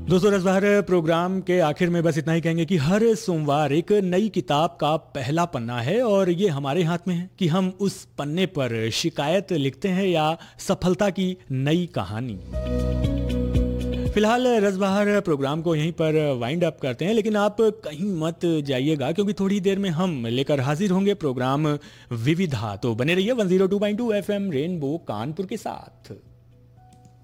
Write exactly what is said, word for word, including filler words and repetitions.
दोस्तों, रसबहार प्रोग्राम के आखिर में बस इतना ही कहेंगे कि हर सोमवार एक नई किताब का पहला पन्ना है और ये हमारे हाथ में है कि हम उस पन्ने पर शिकायत लिखते हैं या सफलता की नई कहानी। फिलहाल रसबहार प्रोग्राम को यहीं पर वाइंड अप करते हैं, लेकिन आप कहीं मत जाइएगा क्योंकि थोड़ी देर में हम लेकर हाजिर होंगे प्रोग्राम विविधा। तो बने रहिए one zero two point two F M rainbow Kanpur के साथ।